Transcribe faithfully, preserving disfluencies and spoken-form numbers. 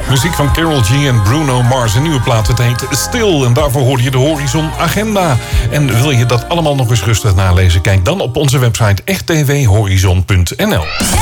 Muziek van Karol G en Bruno Mars. Een nieuwe plaat, het heet Stil. En daarvoor hoor je de Horizon Agenda. En wil je dat allemaal nog eens rustig nalezen? Kijk dan op onze website echt t v horizon punt n l.